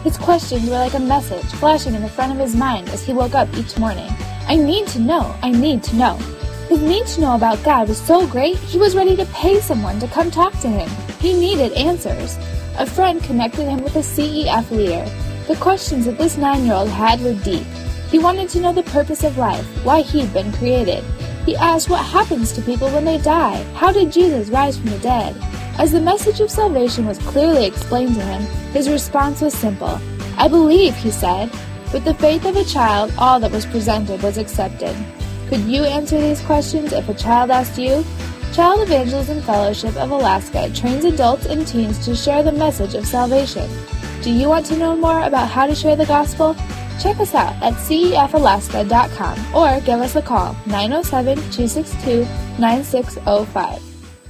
His questions were like a message flashing in the front of his mind as he woke up each morning. I need to know. I need to know. His need to know about God was so great, he was ready to pay someone to come talk to him. He needed answers. A friend connected him with a CEF leader. The questions that this 9-year-old had were deep. He wanted to know the purpose of life, why he'd been created. He asked what happens to people when they die. How did Jesus rise from the dead? As the message of salvation was clearly explained to him, his response was simple. I believe, he said. With the faith of a child, all that was presented was accepted. Could you answer these questions if a child asked you? Child Evangelism Fellowship of Alaska trains adults and teens to share the message of salvation. Do you want to know more about how to share the gospel? Check us out at cefalaska.com or give us a call, 907-262-9605.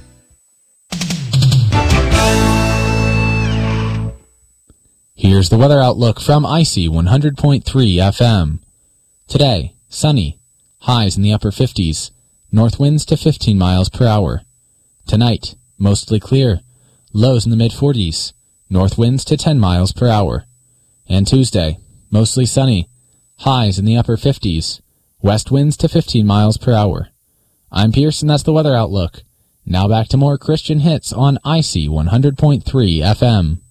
Here's the weather outlook from IC 100.3 FM. Today, sunny, highs in the upper 50s, north winds to 15 miles per hour. Tonight, mostly clear, lows in the mid-40s, north winds to 10 miles per hour. And Tuesday, mostly sunny, highs in the upper 50s, west winds to 15 miles per hour. I'm Pierce, and that's the weather outlook. Now back to more Christian hits on IC 100.3 FM.